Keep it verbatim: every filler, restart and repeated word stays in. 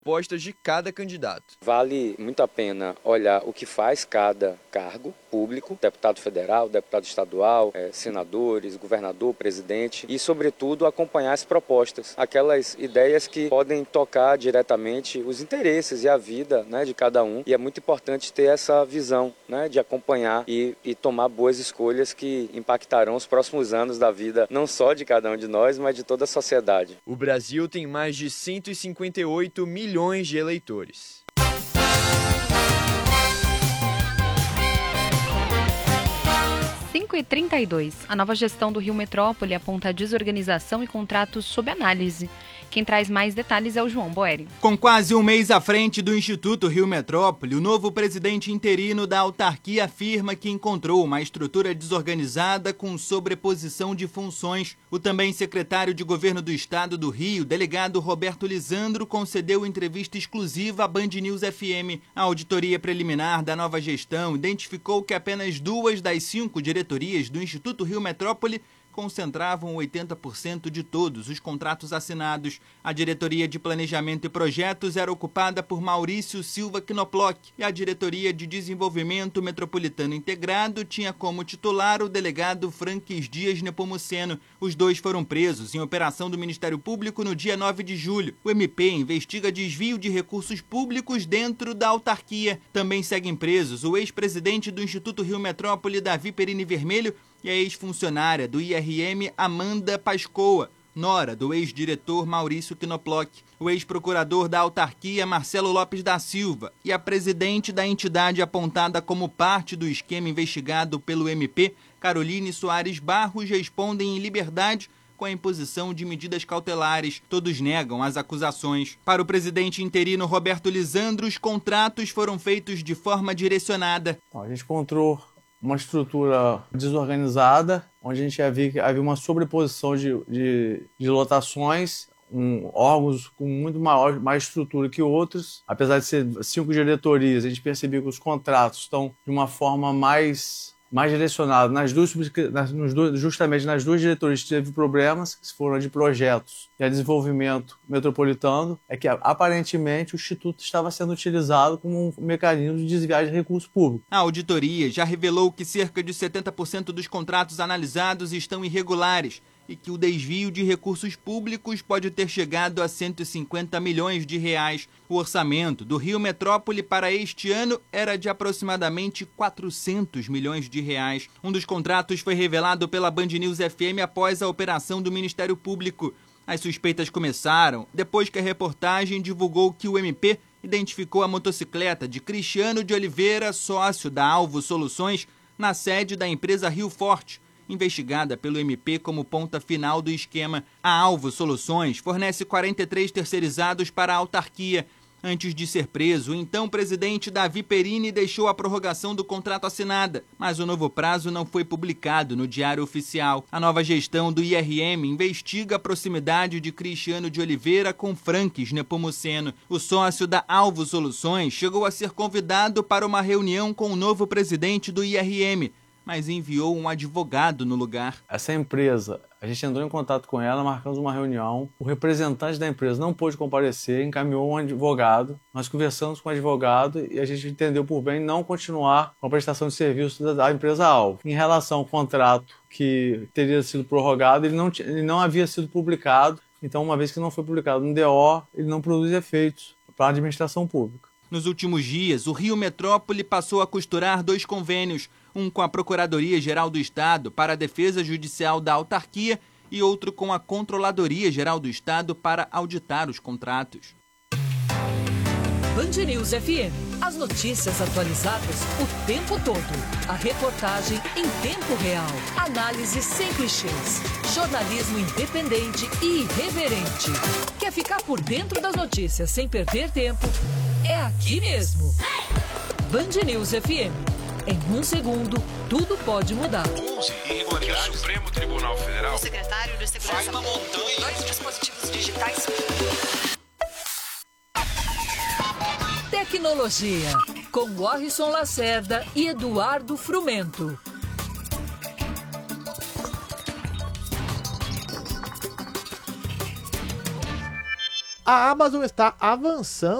propostas de cada candidato. Vale muito a pena olhar o que faz cada cargo público, deputado federal, deputado estadual, eh, senadores, governador, presidente e, sobretudo, acompanhar as propostas, aquelas ideias que podem tocar diretamente os interesses e a vida, né, de cada um. E é muito importante ter essa visão, né, de acompanhar e, e tomar boas escolhas que impactarão os próximos anos da vida, não só de cada um de nós, mas de toda a sociedade. O Brasil tem mais de cento e cinquenta e oito milhões de eleitores. cinco e trinta e dois. A nova gestão do Rio Metrópole aponta desorganização e contratos sob análise. Quem traz mais detalhes é o João Boeri. Com quase um mês à frente do Instituto Rio Metrópole, o novo presidente interino da autarquia afirma que encontrou uma estrutura desorganizada com sobreposição de funções. O também secretário de Governo do Estado do Rio, delegado Roberto Lisandro, concedeu entrevista exclusiva à Band News F M. A auditoria preliminar da nova gestão identificou que apenas duas das cinco diretorias do Instituto Rio Metrópole concentravam oitenta por cento de todos os contratos assinados. A diretoria de Planejamento e Projetos era ocupada por Maurício Silva Knoploch e a diretoria de Desenvolvimento Metropolitano Integrado tinha como titular o delegado Franques Dias Nepomuceno. Os dois foram presos em operação do Ministério Público no dia nove de julho. O M P investiga desvio de recursos públicos dentro da autarquia. Também seguem presos o ex-presidente do Instituto Rio Metrópole, Davi Perini Vermelho, e a ex-funcionária do I R M, Amanda Pascoa, nora do ex-diretor Maurício Knoploch, o ex-procurador da autarquia, Marcelo Lopes da Silva, e a presidente da entidade apontada como parte do esquema investigado pelo M P, Caroline Soares Barros, respondem em liberdade com a imposição de medidas cautelares. Todos negam as acusações. Para o presidente interino Roberto Lisandro, os contratos foram feitos de forma direcionada. A gente encontrou uma estrutura desorganizada, onde a gente havia, havia uma sobreposição de, de, de lotações, um, órgãos com muito maior, mais estrutura que outros. Apesar de ser cinco diretorias, a gente percebeu que os contratos estão de uma forma mais, mais direcionada. Nas duas, nas, nos dois, justamente nas duas diretorias teve problemas, que foram a de projetos e a desenvolvimento metropolitano, é que aparentemente o Instituto estava sendo utilizado como um mecanismo de desviar de recursos públicos. A auditoria já revelou que cerca de setenta por cento dos contratos analisados estão irregulares e que o desvio de recursos públicos pode ter chegado a cento e cinquenta milhões de reais. O orçamento do Rio Metrópole para este ano era de aproximadamente quatrocentos milhões de reais. Um dos contratos foi revelado pela Band News F M após a operação do Ministério Público. As suspeitas começaram depois que a reportagem divulgou que o M P identificou a motocicleta de Cristiano de Oliveira, sócio da Alvo Soluções, na sede da empresa Rio Forte, investigada pelo M P como ponta final do esquema. A Alvo Soluções fornece quarenta e três terceirizados para a autarquia. Antes de ser preso, o então presidente Davi Perini deixou a prorrogação do contrato assinada, mas o novo prazo não foi publicado no Diário Oficial. A nova gestão do I R M investiga a proximidade de Cristiano de Oliveira com Franques Nepomuceno. O sócio da Alvo Soluções chegou a ser convidado para uma reunião com o novo presidente do I R M, mas enviou um advogado no lugar. Essa empresa, a gente entrou em contato com ela, marcamos uma reunião. O representante da empresa não pôde comparecer, encaminhou um advogado. Nós conversamos com o advogado e a gente entendeu por bem não continuar com a prestação de serviço da, da empresa Alvo. Em relação ao contrato que teria sido prorrogado, ele não, ele não havia sido publicado. Então, uma vez que não foi publicado no D O, ele não produz efeitos para a administração pública. Nos últimos dias, o Rio Metrópole passou a costurar dois convênios, um com a Procuradoria-Geral do Estado para a Defesa Judicial da Autarquia e outro com a Controladoria-Geral do Estado para auditar os contratos. Band News F M. As notícias atualizadas o tempo todo. A reportagem em tempo real. Análise sem clichês. Jornalismo independente e irreverente. Quer ficar por dentro das notícias sem perder tempo? É aqui mesmo. Band News F M. Em um segundo, tudo pode mudar. onze irregularidades. O Supremo Tribunal Federal. O secretário de Segurança. Vai na montanha. Dois dispositivos digitais. Tecnologia. Com Warrison Lacerda e Eduardo Frumento. A Amazon está avançando